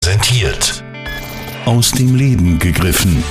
präsentiert. Aus dem Leben gegriffen.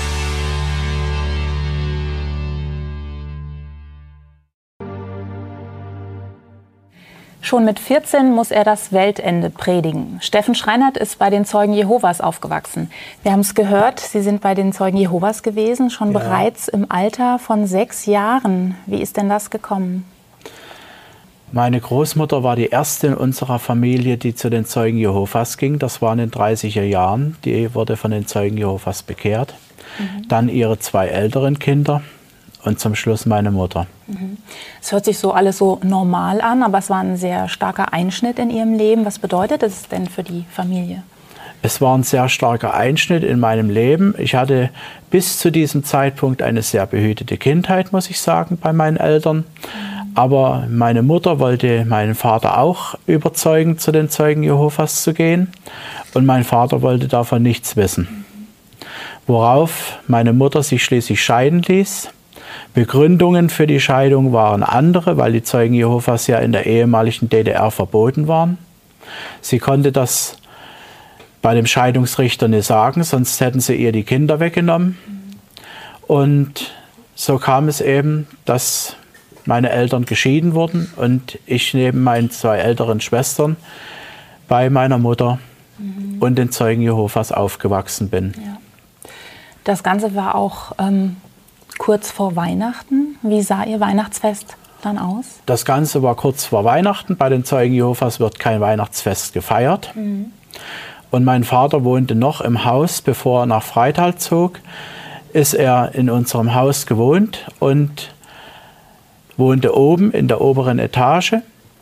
Schon mit 14 muss er das Weltende predigen. Steffen Schreinert ist bei den Zeugen Jehovas aufgewachsen. Wir haben es gehört, Sie sind bei den Zeugen Jehovas gewesen, schon bereits im Alter von 6 Jahren. Wie ist denn das gekommen? Meine Großmutter war die erste in unserer Familie, die zu den Zeugen Jehovas ging. Das war in den 30er Jahren. Die wurde von den Zeugen Jehovas bekehrt. Dann ihre 2 älteren Kinder. Und zum Schluss meine Mutter. Es hört sich so alles so normal an, aber es war ein sehr starker Einschnitt in Ihrem Leben. Was bedeutet es denn für die Familie? Es war ein sehr starker Einschnitt in meinem Leben. Ich hatte bis zu diesem Zeitpunkt eine sehr behütete Kindheit, muss ich sagen, bei meinen Eltern. Aber meine Mutter wollte meinen Vater auch überzeugen, zu den Zeugen Jehovas zu gehen. Und mein Vater wollte davon nichts wissen. Worauf meine Mutter sich schließlich scheiden ließ. Begründungen für die Scheidung waren andere, weil die Zeugen Jehovas ja in der ehemaligen DDR verboten waren. Sie konnte das bei dem Scheidungsrichter nicht sagen, sonst hätten sie ihr die Kinder weggenommen. Und so kam es eben, dass meine Eltern geschieden wurden und ich neben meinen 2 älteren Schwestern bei meiner Mutter und den Zeugen Jehovas aufgewachsen bin. Ja. Das Ganze war auch kurz vor Weihnachten. Wie sah Ihr Weihnachtsfest dann aus? Das Ganze war kurz vor Weihnachten. Bei den Zeugen Jehovas wird kein Weihnachtsfest gefeiert. Und mein Vater wohnte noch im Haus, bevor er nach Freital zog, ist er in unserem Haus gewohnt und wohnte oben in der oberen Etage.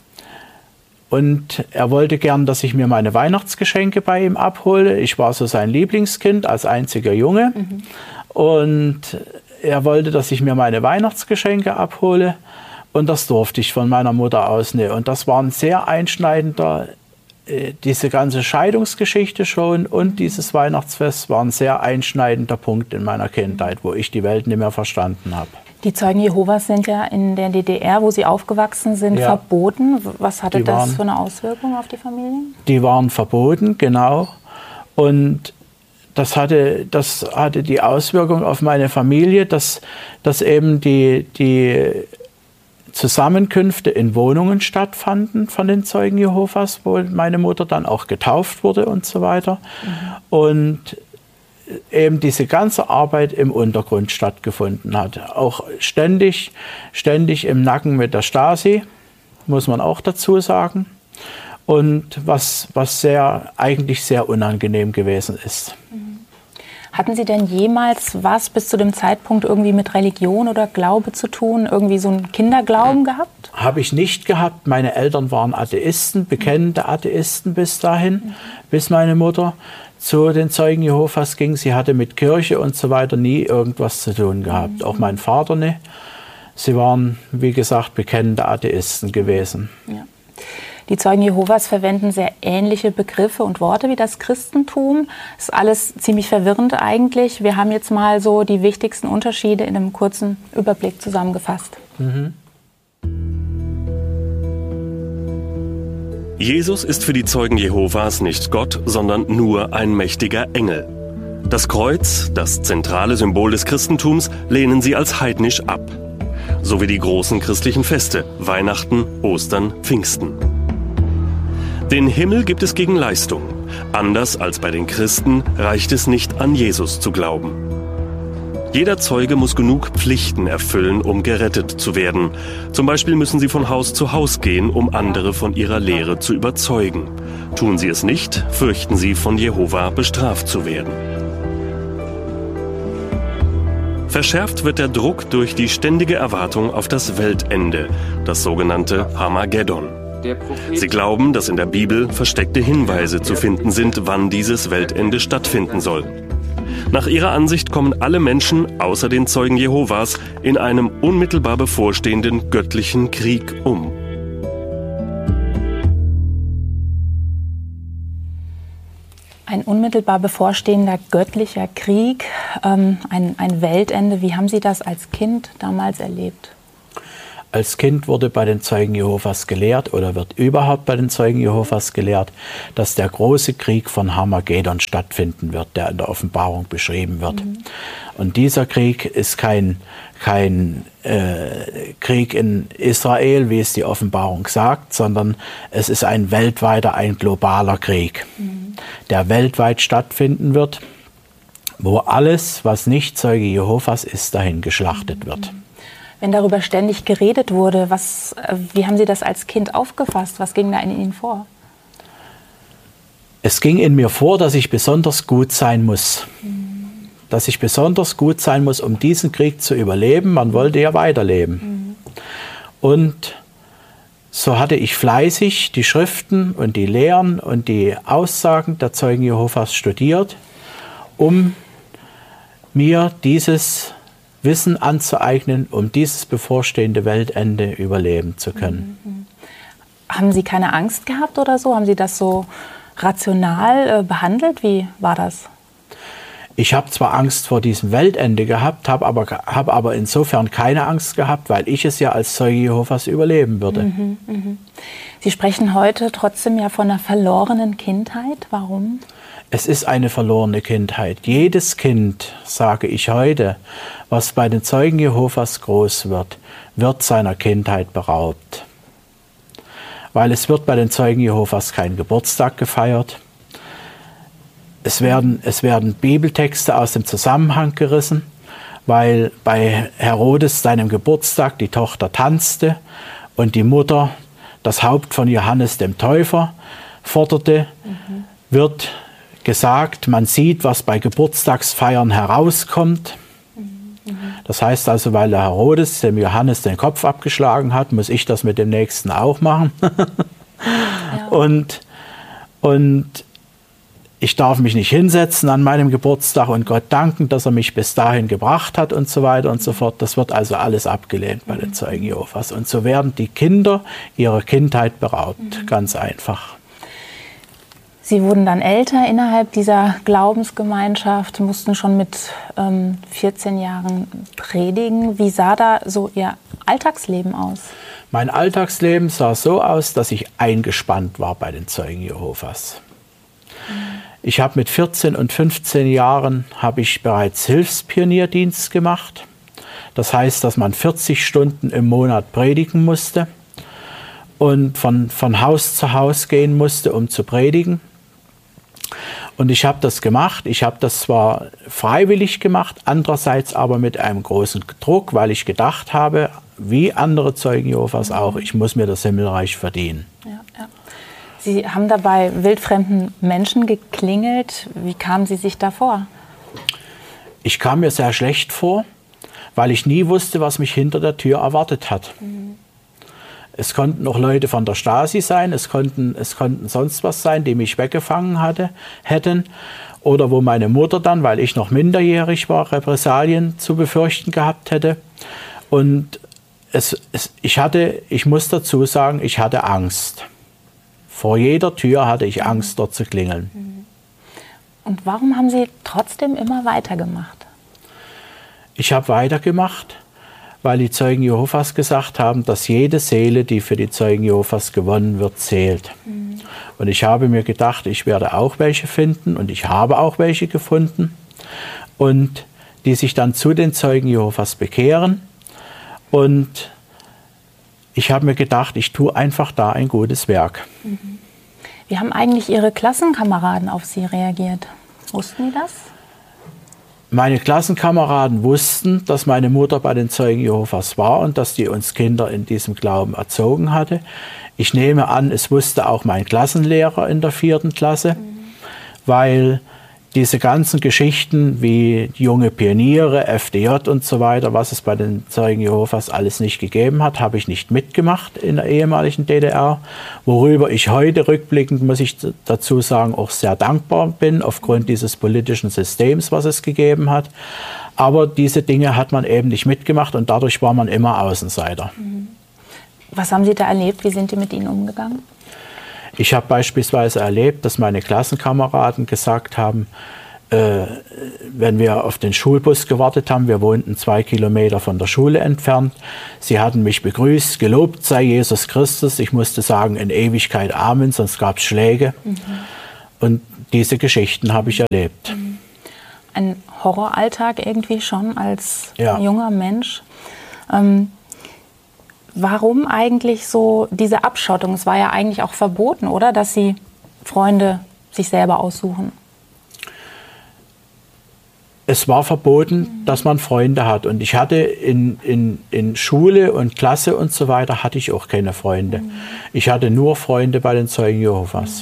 Und er wollte gern, dass ich mir meine Weihnachtsgeschenke bei ihm abhole. Ich war so sein Lieblingskind als einziger Junge. Und er wollte, dass ich mir meine Weihnachtsgeschenke abhole und das durfte ich von meiner Mutter aus nicht. Und das war ein sehr einschneidender, diese ganze Scheidungsgeschichte schon und dieses Weihnachtsfest war ein sehr einschneidender Punkt in meiner Kindheit, wo ich die Welt nicht mehr verstanden habe. Die Zeugen Jehovas sind ja in der DDR, wo Sie aufgewachsen sind, verboten. Was hatte das für eine Auswirkung auf die Familie? Die waren verboten, genau. Und das hatte die Auswirkung auf meine Familie, dass eben die Zusammenkünfte in Wohnungen stattfanden von den Zeugen Jehovas, wo meine Mutter dann auch getauft wurde und so weiter. Und eben diese ganze Arbeit im Untergrund stattgefunden hat. Auch ständig im Nacken mit der Stasi, muss man auch dazu sagen. Und was eigentlich sehr unangenehm gewesen ist. Hatten Sie denn jemals was bis zu dem Zeitpunkt irgendwie mit Religion oder Glaube zu tun? Irgendwie so einen Kinderglauben gehabt? Habe ich nicht gehabt. Meine Eltern waren Atheisten, bekennende Atheisten bis dahin, bis meine Mutter zu den Zeugen Jehovas ging. Sie hatte mit Kirche und so weiter nie irgendwas zu tun gehabt. Auch mein Vater nicht. Sie waren, wie gesagt, bekennende Atheisten gewesen. Ja. Die Zeugen Jehovas verwenden sehr ähnliche Begriffe und Worte wie das Christentum. Das ist alles ziemlich verwirrend eigentlich. Wir haben jetzt mal so die wichtigsten Unterschiede in einem kurzen Überblick zusammengefasst. Jesus ist für die Zeugen Jehovas nicht Gott, sondern nur ein mächtiger Engel. Das Kreuz, das zentrale Symbol des Christentums, lehnen sie als heidnisch ab. So wie die großen christlichen Feste, Weihnachten, Ostern, Pfingsten. Den Himmel gibt es gegen Leistung. Anders als bei den Christen reicht es nicht, an Jesus zu glauben. Jeder Zeuge muss genug Pflichten erfüllen, um gerettet zu werden. Zum Beispiel müssen sie von Haus zu Haus gehen, um andere von ihrer Lehre zu überzeugen. Tun sie es nicht, fürchten sie, von Jehova bestraft zu werden. Verschärft wird der Druck durch die ständige Erwartung auf das Weltende, das sogenannte Armageddon. Sie glauben, dass in der Bibel versteckte Hinweise zu finden sind, wann dieses Weltende stattfinden soll. Nach ihrer Ansicht kommen alle Menschen, außer den Zeugen Jehovas, in einem unmittelbar bevorstehenden göttlichen Krieg um. Ein unmittelbar bevorstehender göttlicher Krieg, ein Weltende. Wie haben Sie das als Kind damals erlebt? Als Kind wurde bei den Zeugen Jehovas gelehrt oder wird überhaupt bei den Zeugen Jehovas gelehrt, dass der große Krieg von Harmagedon stattfinden wird, der in der Offenbarung beschrieben wird. Und dieser Krieg ist kein Krieg in Israel, wie es die Offenbarung sagt, sondern es ist ein weltweiter, ein globaler Krieg, der weltweit stattfinden wird, wo alles, was nicht Zeuge Jehovas ist, dahin geschlachtet wird. Wenn darüber ständig geredet wurde, wie haben Sie das als Kind aufgefasst? Was ging da in Ihnen vor? Es ging in mir vor, dass ich besonders gut sein muss. Dass ich besonders gut sein muss, um diesen Krieg zu überleben. Man wollte ja weiterleben. Und so hatte ich fleißig die Schriften und die Lehren und die Aussagen der Zeugen Jehovas studiert, um mir dieses Wissen anzueignen, um dieses bevorstehende Weltende überleben zu können. Haben Sie keine Angst gehabt oder so? Haben Sie das so rational behandelt? Wie war das? Ich habe zwar Angst vor diesem Weltende gehabt, habe aber insofern keine Angst gehabt, weil ich es ja als Zeuge Jehovas überleben würde. Sie sprechen heute trotzdem ja von einer verlorenen Kindheit. Warum? Es ist eine verlorene Kindheit. Jedes Kind, sage ich heute, was bei den Zeugen Jehovas groß wird, wird seiner Kindheit beraubt. Weil es wird bei den Zeugen Jehovas kein Geburtstag gefeiert. Es werden Bibeltexte aus dem Zusammenhang gerissen, weil bei Herodes, seinem Geburtstag, die Tochter tanzte und die Mutter das Haupt von Johannes dem Täufer forderte, wird gesagt, man sieht, was bei Geburtstagsfeiern herauskommt. Das heißt also, weil der Herodes dem Johannes den Kopf abgeschlagen hat, muss ich das mit dem Nächsten auch machen. Ja. Und ich darf mich nicht hinsetzen an meinem Geburtstag und Gott danken, dass er mich bis dahin gebracht hat und so weiter und so fort. Das wird also alles abgelehnt bei den Zeugen Jehovas. Und so werden die Kinder ihrer Kindheit beraubt, ganz einfach. Sie wurden dann älter innerhalb dieser Glaubensgemeinschaft, mussten schon mit 14 Jahren predigen. Wie sah da so Ihr Alltagsleben aus? Mein Alltagsleben sah so aus, dass ich eingespannt war bei den Zeugen Jehovas. Ich habe mit 14 und 15 Jahren habe ich bereits Hilfspionierdienst gemacht. Das heißt, dass man 40 Stunden im Monat predigen musste und von Haus zu Haus gehen musste, um zu predigen. Und ich habe das gemacht. Ich habe das zwar freiwillig gemacht, andererseits aber mit einem großen Druck, weil ich gedacht habe, wie andere Zeugen Jehovas auch, ich muss mir das Himmelreich verdienen. Ja, ja. Sie haben dabei wildfremden Menschen geklingelt. Wie kamen Sie sich da vor? Ich kam mir sehr schlecht vor, weil ich nie wusste, was mich hinter der Tür erwartet hat. Es konnten noch Leute von der Stasi sein, es konnten sonst was sein, die mich weggefangen hätten. Oder wo meine Mutter dann, weil ich noch minderjährig war, Repressalien zu befürchten gehabt hätte. Und ich muss dazu sagen, ich hatte Angst. Vor jeder Tür hatte ich Angst, dort zu klingeln. Und warum haben Sie trotzdem immer weitergemacht? Ich habe weitergemacht, weil die Zeugen Jehovas gesagt haben, dass jede Seele, die für die Zeugen Jehovas gewonnen wird, zählt. Und ich habe mir gedacht, ich werde auch welche finden und ich habe auch welche gefunden und die sich dann zu den Zeugen Jehovas bekehren. Und ich habe mir gedacht, ich tue einfach da ein gutes Werk. Wie haben eigentlich Ihre Klassenkameraden auf Sie reagiert? Wussten die das? Meine Klassenkameraden wussten, dass meine Mutter bei den Zeugen Jehovas war und dass die uns Kinder in diesem Glauben erzogen hatte. Ich nehme an, es wusste auch mein Klassenlehrer in der 4. Klasse, weil diese ganzen Geschichten wie junge Pioniere, FDJ und so weiter, was es bei den Zeugen Jehovas alles nicht gegeben hat, habe ich nicht mitgemacht in der ehemaligen DDR, worüber ich heute rückblickend, muss ich dazu sagen, auch sehr dankbar bin, aufgrund dieses politischen Systems, was es gegeben hat. Aber diese Dinge hat man eben nicht mitgemacht und dadurch war man immer Außenseiter. Was haben Sie da erlebt? Wie sind die mit Ihnen umgegangen? Ich habe beispielsweise erlebt, dass meine Klassenkameraden gesagt haben, wenn wir auf den Schulbus gewartet haben, wir wohnten 2 Kilometer von der Schule entfernt. Sie hatten mich begrüßt, gelobt sei Jesus Christus. Ich musste sagen, in Ewigkeit Amen, sonst gab es Schläge. Und diese Geschichten habe ich erlebt. Ein Horroralltag irgendwie schon als junger Mensch. Warum eigentlich so diese Abschottung? Es war ja eigentlich auch verboten, oder? Dass Sie Freunde sich selber aussuchen. Es war verboten, dass man Freunde hat. Und ich hatte in Schule und Klasse und so weiter, hatte ich auch keine Freunde. Ich hatte nur Freunde bei den Zeugen Jehovas.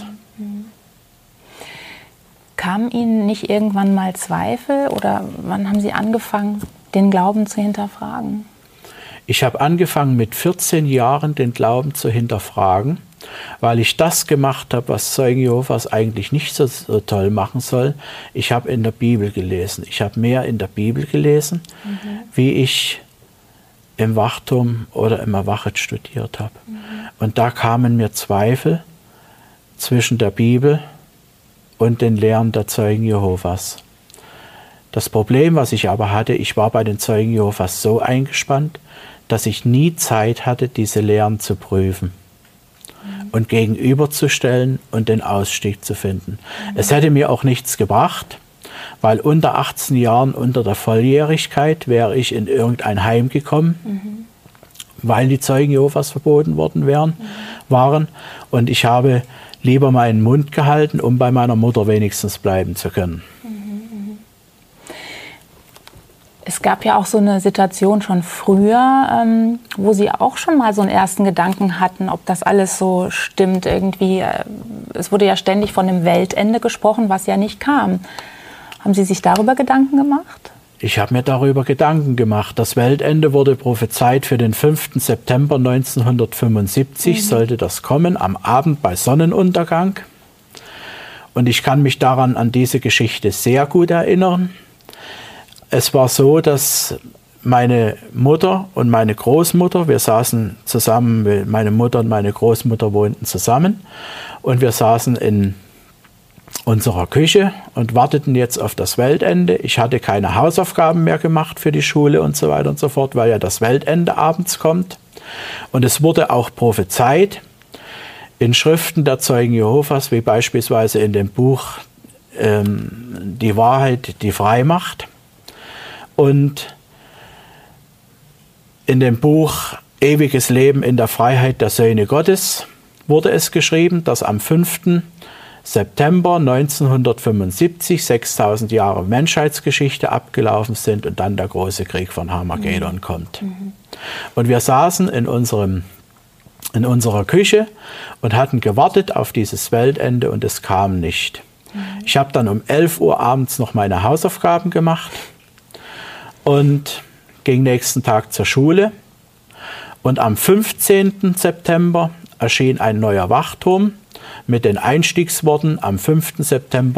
Kamen Ihnen nicht irgendwann mal Zweifel oder wann haben Sie angefangen, den Glauben zu hinterfragen? Ich habe angefangen mit 14 Jahren den Glauben zu hinterfragen, weil ich das gemacht habe, was Zeugen Jehovas eigentlich nicht so toll machen soll. Ich habe in der Bibel gelesen. Ich habe mehr in der Bibel gelesen, wie ich im Wachturm oder im Erwachet studiert habe. Und da kamen mir Zweifel zwischen der Bibel und den Lehren der Zeugen Jehovas. Das Problem, was ich aber hatte, ich war bei den Zeugen Jehovas so eingespannt, dass ich nie Zeit hatte, diese Lehren zu prüfen und gegenüberzustellen und den Ausstieg zu finden. Es hätte mir auch nichts gebracht, weil unter 18 Jahren, unter der Volljährigkeit, wäre ich in irgendein Heim gekommen, weil die Zeugen Jehovas verboten worden waren. Und ich habe lieber meinen Mund gehalten, um bei meiner Mutter wenigstens bleiben zu können. Es gab ja auch so eine Situation schon früher, wo Sie auch schon mal so einen ersten Gedanken hatten, ob das alles so stimmt irgendwie. Es wurde ja ständig von dem Weltende gesprochen, was ja nicht kam. Haben Sie sich darüber Gedanken gemacht? Ich habe mir darüber Gedanken gemacht. Das Weltende wurde prophezeit für den 5. September 1975, sollte das kommen, am Abend bei Sonnenuntergang. Und ich kann mich daran an diese Geschichte sehr gut erinnern. Es war so, dass meine Mutter und meine Großmutter, wir saßen zusammen, meine Mutter und meine Großmutter wohnten zusammen und wir saßen in unserer Küche und warteten jetzt auf das Weltende. Ich hatte keine Hausaufgaben mehr gemacht für die Schule und so weiter und so fort, weil ja das Weltende abends kommt. Und es wurde auch prophezeit in Schriften der Zeugen Jehovas, wie beispielsweise in dem Buch Die Wahrheit, die frei macht. Und in dem Buch Ewiges Leben in der Freiheit der Söhne Gottes wurde es geschrieben, dass am 5. September 1975 6000 Jahre Menschheitsgeschichte abgelaufen sind und dann der große Krieg von Armageddon kommt. Und wir saßen in unserer Küche und hatten gewartet auf dieses Weltende und es kam nicht. Ich habe dann um 11 Uhr abends noch meine Hausaufgaben gemacht und ging nächsten Tag zur Schule. Und am 15. September erschien ein neuer Wachturm mit den Einstiegsworten: Am 5. September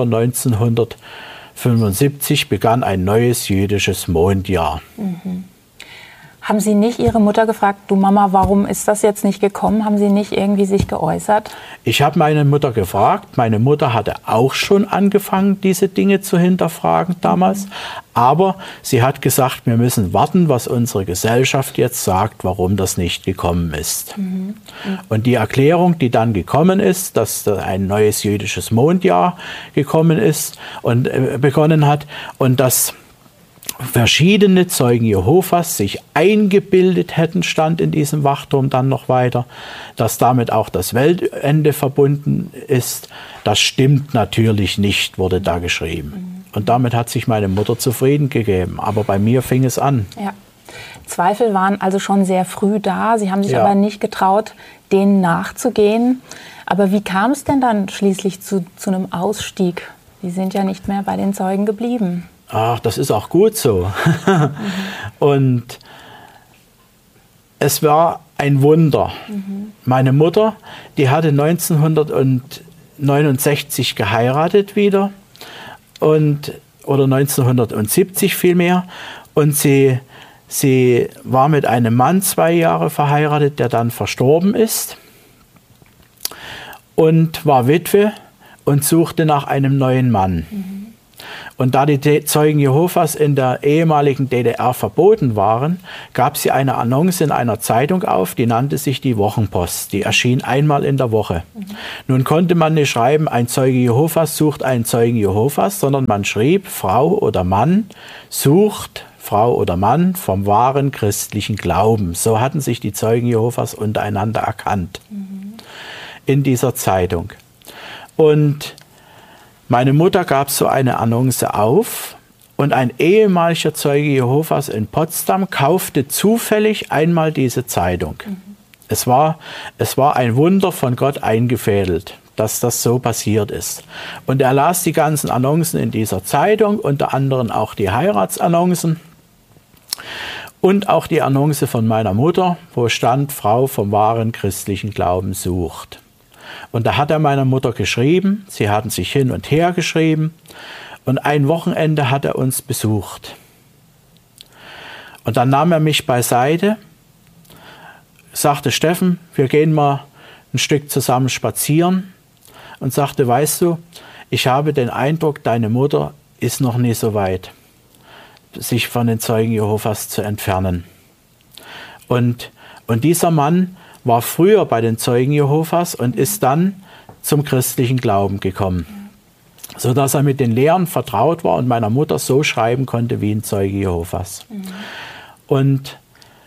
1975 begann ein neues jüdisches Mondjahr. Haben Sie nicht Ihre Mutter gefragt, du Mama, warum ist das jetzt nicht gekommen? Haben Sie nicht irgendwie sich geäußert? Ich habe meine Mutter gefragt. Meine Mutter hatte auch schon angefangen, diese Dinge zu hinterfragen damals. Aber sie hat gesagt, wir müssen warten, was unsere Gesellschaft jetzt sagt, warum das nicht gekommen ist. Und die Erklärung, die dann gekommen ist, dass ein neues jüdisches Mondjahr gekommen ist und begonnen hat und dass verschiedene Zeugen Jehovas sich eingebildet hätten, stand in diesem Wachturm dann noch weiter, dass damit auch das Weltende verbunden ist. Das stimmt natürlich nicht, wurde da geschrieben. Und damit hat sich meine Mutter zufrieden gegeben. Aber bei mir fing es an. Ja. Zweifel waren also schon sehr früh da. Sie haben sich aber nicht getraut, denen nachzugehen. Aber wie kam es denn dann schließlich zu einem Ausstieg? Sie sind ja nicht mehr bei den Zeugen geblieben. Ach, das ist auch gut so. Und es war ein Wunder. Meine Mutter, die hatte 1969 geheiratet wieder oder 1970 vielmehr. Und sie war mit einem Mann 2 Jahre verheiratet, der dann verstorben ist und war Witwe und suchte nach einem neuen Mann. Und da die Zeugen Jehovas in der ehemaligen DDR verboten waren, gab sie eine Annonce in einer Zeitung auf, die nannte sich die Wochenpost. Die erschien einmal in der Woche. Nun konnte man nicht schreiben, ein Zeuge Jehovas sucht einen Zeugen Jehovas, sondern man schrieb, Frau oder Mann sucht Frau oder Mann vom wahren christlichen Glauben. So hatten sich die Zeugen Jehovas untereinander erkannt in dieser Zeitung. Und meine Mutter gab so eine Annonce auf und ein ehemaliger Zeuge Jehovas in Potsdam kaufte zufällig einmal diese Zeitung. Es war ein Wunder von Gott eingefädelt, dass das so passiert ist. Und er las die ganzen Annoncen in dieser Zeitung, unter anderem auch die Heiratsannoncen und auch die Annonce von meiner Mutter, wo stand, Frau vom wahren christlichen Glauben sucht. Und da hat er meiner Mutter geschrieben, sie hatten sich hin und her geschrieben und ein Wochenende hat er uns besucht. Und dann nahm er mich beiseite, sagte, Steffen, wir gehen mal ein Stück zusammen spazieren und sagte, weißt du, ich habe den Eindruck, deine Mutter ist noch nie so weit, sich von den Zeugen Jehovas zu entfernen. Und dieser Mann war früher bei den Zeugen Jehovas und ist dann zum christlichen Glauben gekommen, sodass er mit den Lehren vertraut war und meiner Mutter so schreiben konnte wie ein Zeuge Jehovas. Und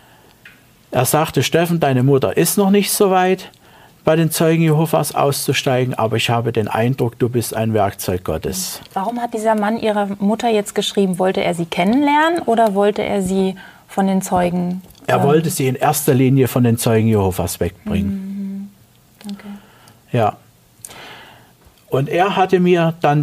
er sagte, Steffen, deine Mutter ist noch nicht so weit, bei den Zeugen Jehovas auszusteigen, aber ich habe den Eindruck, du bist ein Werkzeug Gottes. Warum hat dieser Mann Ihrer Mutter jetzt geschrieben? Wollte er sie kennenlernen oder wollte er sie von den Zeugen? Er wollte sie in erster Linie von den Zeugen Jehovas wegbringen. Okay. Ja. Und er hatte mir dann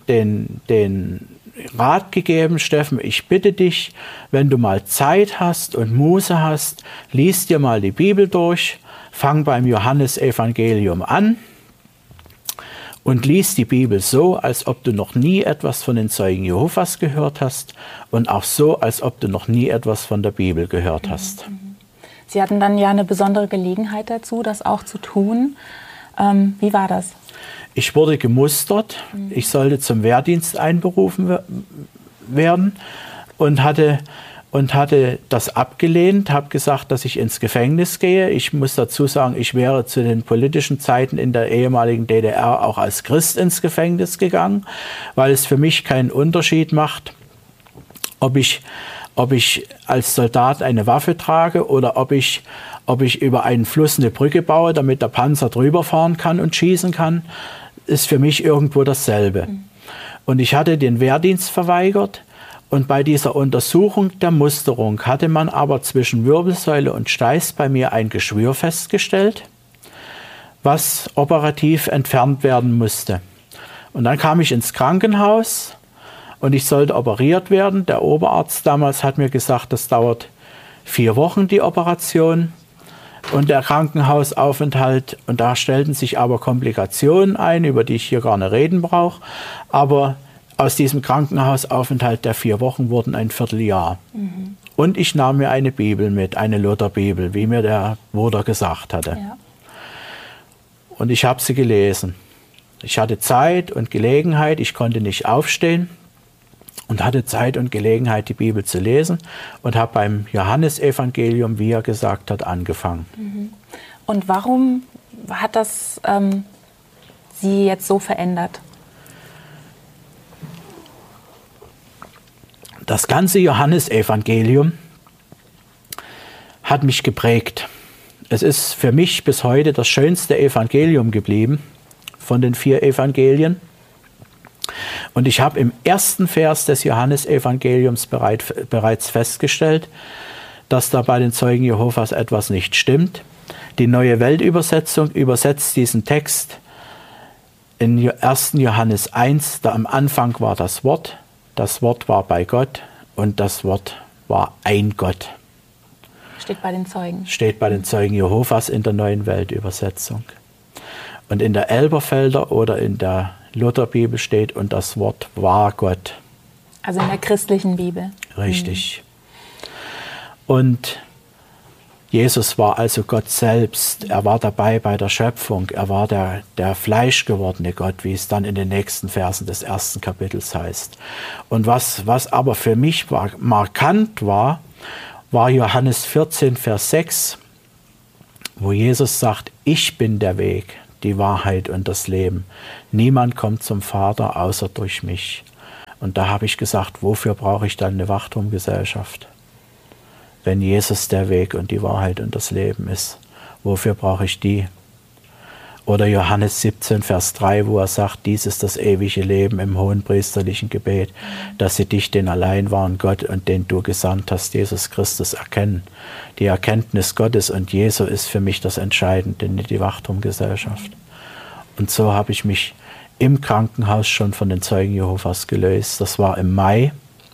den Rat gegeben, Steffen, ich bitte dich, wenn du mal Zeit hast und Muße hast, lies dir mal die Bibel durch, fang beim Johannesevangelium an und lies die Bibel so, als ob du noch nie etwas von den Zeugen Jehovas gehört hast und auch so, als ob du noch nie etwas von der Bibel gehört hast. Sie hatten dann ja eine besondere Gelegenheit dazu, das auch zu tun. Wie war das? Ich wurde gemustert, ich sollte zum Wehrdienst einberufen werden und hatte das abgelehnt, habe gesagt, dass ich ins Gefängnis gehe. Ich muss dazu sagen, ich wäre zu den politischen Zeiten in der ehemaligen DDR auch als Christ ins Gefängnis gegangen, weil es für mich keinen Unterschied macht, ob ich als Soldat eine Waffe trage oder ob ich über einen Fluss eine Brücke baue, damit der Panzer drüber fahren kann und schießen kann, ist für mich irgendwo dasselbe. Und ich hatte den Wehrdienst verweigert. Und bei dieser Untersuchung der Musterung hatte man aber zwischen Wirbelsäule und Steiß bei mir ein Geschwür festgestellt, was operativ entfernt werden musste. Und dann kam ich ins Krankenhaus und ich sollte operiert werden. Der Oberarzt damals hat mir gesagt, das dauert 4 Wochen, die Operation. Und der Krankenhausaufenthalt, und da stellten sich aber Komplikationen ein, über die ich hier gar nicht reden brauche, aber aus diesem Krankenhausaufenthalt der 4 Wochen wurden ein Vierteljahr. Und ich nahm mir eine Bibel mit, eine Lutherbibel, wie mir der Bruder gesagt hatte. Ja. Und ich habe sie gelesen. Ich hatte Zeit und Gelegenheit, ich konnte nicht aufstehen und hatte Zeit und Gelegenheit, die Bibel zu lesen und habe beim Johannesevangelium, wie er gesagt hat, angefangen. Und warum hat das Sie jetzt so verändert? Das ganze Johannesevangelium hat mich geprägt. Es ist für mich bis heute das schönste Evangelium geblieben von den 4 Evangelien. Und ich habe im ersten Vers des Johannesevangeliums bereits festgestellt, dass da bei den Zeugen Jehovas etwas nicht stimmt. Die Neue Weltübersetzung übersetzt diesen Text in 1. Johannes 1, da am Anfang war das Wort war bei Gott und das Wort war ein Gott. Steht bei den Zeugen. Steht bei den Zeugen Jehovas in der Neuen Weltübersetzung. Und in der Elberfelder oder in der Lutherbibel steht, und das Wort war Gott. Also in der christlichen Bibel. Richtig. Und Jesus war also Gott selbst. Er war dabei bei der Schöpfung. Er war der fleischgewordene Gott, wie es dann in den nächsten Versen des 1. Kapitels heißt. Und was aber für mich markant war Johannes 14, Vers 6, wo Jesus sagt, ich bin der Weg, die Wahrheit und das Leben. Niemand kommt zum Vater außer durch mich. Und da habe ich gesagt, wofür brauche ich dann eine Wachturmgesellschaft? Wenn Jesus der Weg und die Wahrheit und das Leben ist, wofür brauche ich die? Oder Johannes 17, Vers 3, wo er sagt, dies ist das ewige Leben im hohenpriesterlichen Gebet, dass sie dich, den allein wahren Gott und den du gesandt hast, Jesus Christus, erkennen. Die Erkenntnis Gottes und Jesu ist für mich das Entscheidende in die Wachturmgesellschaft. Und so habe ich mich im Krankenhaus schon von den Zeugen Jehovas gelöst. Das war im Mai.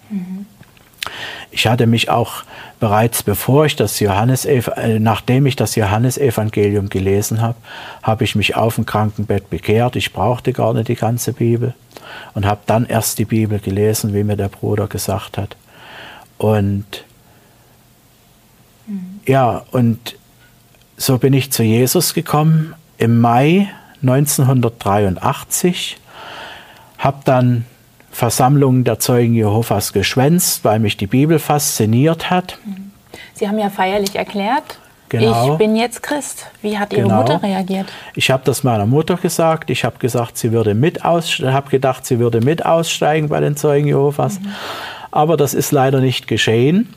Ich hatte mich auch bereits, nachdem ich das Johannesevangelium gelesen habe, habe ich mich auf dem Krankenbett bekehrt. Ich brauchte gar nicht die ganze Bibel und habe dann erst die Bibel gelesen, wie mir der Bruder gesagt hat. Und ja, und so bin ich zu Jesus gekommen im Mai 1983, habe dann Versammlungen der Zeugen Jehovas geschwänzt, weil mich die Bibel fasziniert hat. Sie haben ja feierlich erklärt, genau. Ich bin jetzt Christ. Wie hat Ihre Mutter reagiert? Ich habe das meiner Mutter gesagt. Ich habe gesagt, sie würde mit aussteigen bei den Zeugen Jehovas. Aber das ist leider nicht geschehen.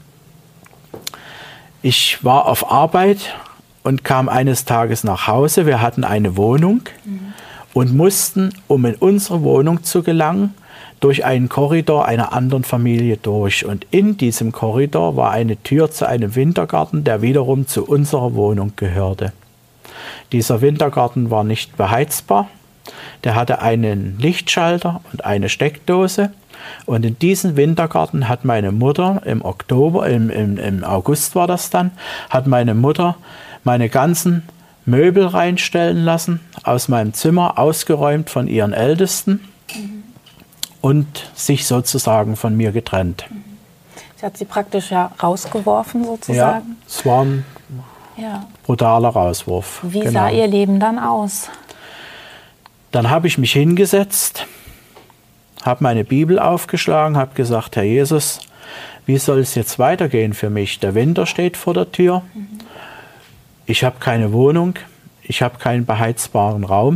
Ich war auf Arbeit und kam eines Tages nach Hause. Wir hatten eine Wohnung und mussten, um in unsere Wohnung zu gelangen, durch einen Korridor einer anderen Familie durch. Und in diesem Korridor war eine Tür zu einem Wintergarten, der wiederum zu unserer Wohnung gehörte. Dieser Wintergarten war nicht beheizbar. Der hatte einen Lichtschalter und eine Steckdose. Und in diesen Wintergarten hat meine Mutter im August war das dann, hat meine Mutter meine ganzen Möbel reinstellen lassen, aus meinem Zimmer, ausgeräumt von ihren Ältesten und sich sozusagen von mir getrennt. Sie hat sie praktisch ja rausgeworfen sozusagen? Ja, es war ein brutaler Rauswurf. Wie sah Ihr Leben dann aus? Dann habe ich mich hingesetzt, habe meine Bibel aufgeschlagen, habe gesagt, Herr Jesus, wie soll es jetzt weitergehen für mich? Der Winter steht vor der Tür. Ich habe keine Wohnung, ich habe keinen beheizbaren Raum.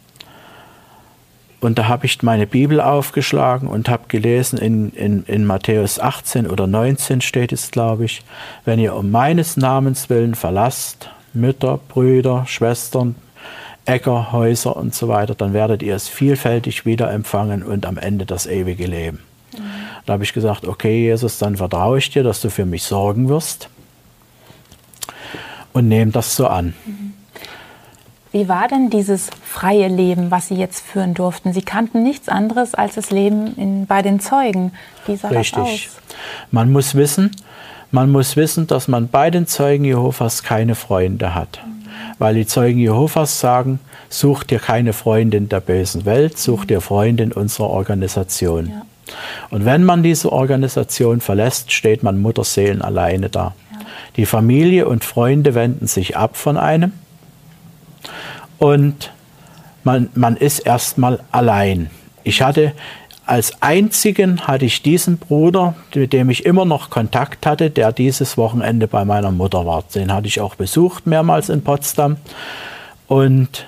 Und da habe ich meine Bibel aufgeschlagen und habe gelesen, in Matthäus 18 oder 19 steht es, glaube ich, wenn ihr um meines Namens willen verlasst, Mütter, Brüder, Schwestern, Äcker, Häuser und so weiter, dann werdet ihr es vielfältig wieder empfangen und am Ende das ewige Leben. Da habe ich gesagt, okay Jesus, dann vertraue ich dir, dass du für mich sorgen wirst. Und nehme das so an. Wie war denn dieses freie Leben, was Sie jetzt führen durften? Sie kannten nichts anderes als das Leben bei den Zeugen. Wie sah das aus? Man muss wissen, dass man bei den Zeugen Jehovas keine Freunde hat. Weil die Zeugen Jehovas sagen, such dir keine Freundin der bösen Welt, such dir Freunde in unserer Organisation. Ja. Und wenn man diese Organisation verlässt, steht man Mutterseelen alleine da. Ja. Die Familie und Freunde wenden sich ab von einem. Und man ist erstmal allein. Als einzigen hatte ich diesen Bruder, mit dem ich immer noch Kontakt hatte, der dieses Wochenende bei meiner Mutter war. Den hatte ich auch besucht, mehrmals in Potsdam. Und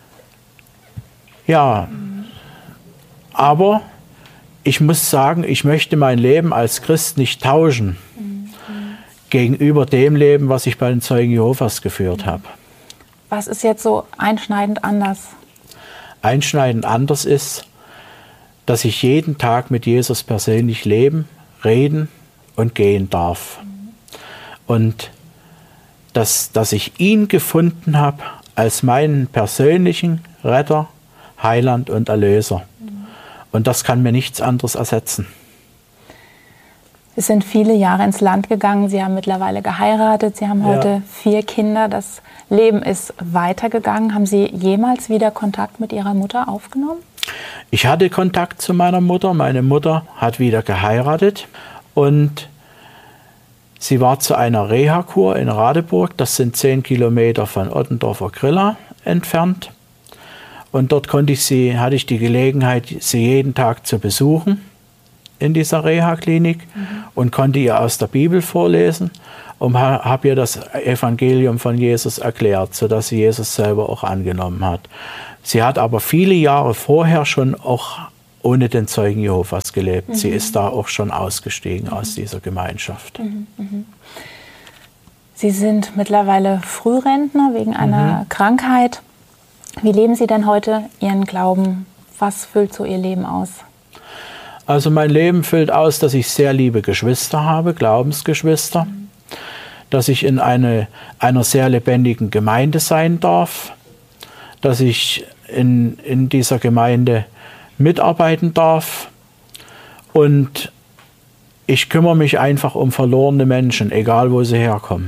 ja, aber ich muss sagen, ich möchte mein Leben als Christ nicht tauschen gegenüber dem Leben, was ich bei den Zeugen Jehovas geführt habe. Was ist jetzt so einschneidend anders? Einschneidend anders ist, dass ich jeden Tag mit Jesus persönlich leben, reden und gehen darf. Und dass ich ihn gefunden habe als meinen persönlichen Retter, Heiland und Erlöser. Und das kann mir nichts anderes ersetzen. Sie sind viele Jahre ins Land gegangen, Sie haben mittlerweile geheiratet, Sie haben heute 4 Kinder, das Leben ist weitergegangen. Haben Sie jemals wieder Kontakt mit Ihrer Mutter aufgenommen? Ich hatte Kontakt zu meiner Mutter. Meine Mutter hat wieder geheiratet und Sie war zu einer Reha-Kur in Radeburg, das sind 10 Kilometer von Ottendorfer Grilla entfernt. Und dort hatte ich die Gelegenheit, sie jeden Tag zu besuchen in dieser Reha-Klinik und konnte ihr aus der Bibel vorlesen und habe ihr das Evangelium von Jesus erklärt, sodass sie Jesus selber auch angenommen hat. Sie hat aber viele Jahre vorher schon auch ohne den Zeugen Jehovas gelebt. Sie ist da auch schon ausgestiegen aus dieser Gemeinschaft. Sie sind mittlerweile Frührentner wegen einer Krankheit. Wie leben Sie denn heute Ihren Glauben? Was füllt so Ihr Leben aus? Also mein Leben füllt aus, dass ich sehr liebe Geschwister habe, Glaubensgeschwister, dass ich in einer sehr lebendigen Gemeinde sein darf, dass ich in dieser Gemeinde mitarbeiten darf und ich kümmere mich einfach um verlorene Menschen, egal wo sie herkommen.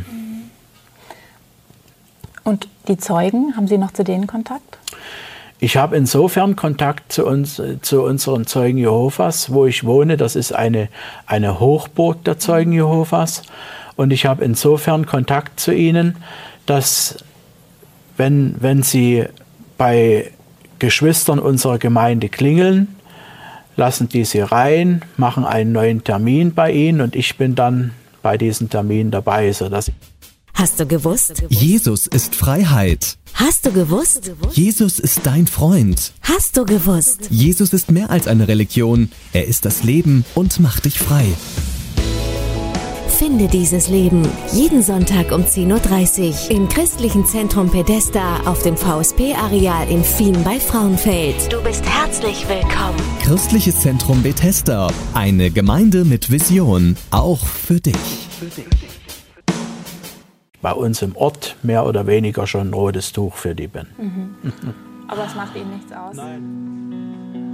Und die Zeugen, haben Sie noch zu denen Kontakt? Ich habe insofern Kontakt zu unseren Zeugen Jehovas, wo ich wohne. Das ist eine Hochburg der Zeugen Jehovas. Und ich habe insofern Kontakt zu ihnen, dass wenn sie bei Geschwistern unserer Gemeinde klingeln, lassen die sie rein, machen einen neuen Termin bei ihnen und ich bin dann bei diesem Termin dabei, sodass Hast du gewusst? Jesus ist Freiheit. Hast du gewusst? Jesus ist dein Freund. Hast du gewusst? Jesus ist mehr als eine Religion. Er ist das Leben und macht dich frei. Finde dieses Leben jeden Sonntag um 10:30 Uhr im Christlichen Zentrum Bethesda auf dem VSP-Areal in Fien bei Frauenfeld. Du bist herzlich willkommen. Christliches Zentrum Bethesda. Eine Gemeinde mit Vision. Auch für dich. Bei uns im Ort mehr oder weniger schon ein rotes Tuch für die bin. Aber es macht Ihnen nichts aus? Nein.